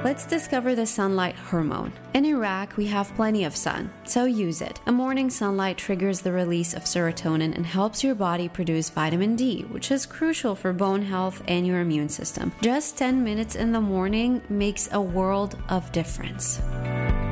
Let's discover the sunlight hormone. In Iraq, we have plenty of sun, so use it. A morning sunlight triggers the release of serotonin and helps your body produce vitamin D, which is crucial for bone health and your immune system. Just 10 minutes in the morning makes a world of difference.